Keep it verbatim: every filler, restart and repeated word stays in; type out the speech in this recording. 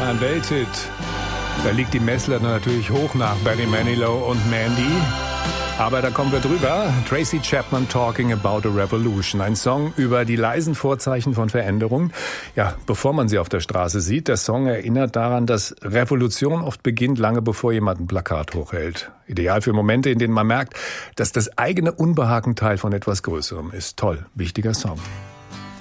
Ein Welthit. Da liegt die Messlatte natürlich hoch nach Barry Manilow und Mandy. Aber da kommen wir drüber. Tracy Chapman, Talking About a Revolution. Ein Song über die leisen Vorzeichen von Veränderung. Ja, bevor man sie auf der Straße sieht. Der Song erinnert daran, dass Revolution oft beginnt, lange bevor jemand ein Plakat hochhält. Ideal für Momente, in denen man merkt, dass das eigene Unbehagen Teil von etwas Größerem ist. Toll, wichtiger Song.